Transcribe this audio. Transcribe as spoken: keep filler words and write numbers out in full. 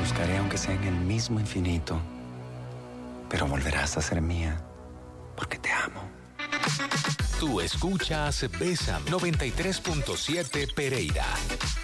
buscaré aunque sea en el mismo infinito, pero volverás a ser mía, porque te amo. Tú escuchas Bésame noventa y tres punto siete Pereira.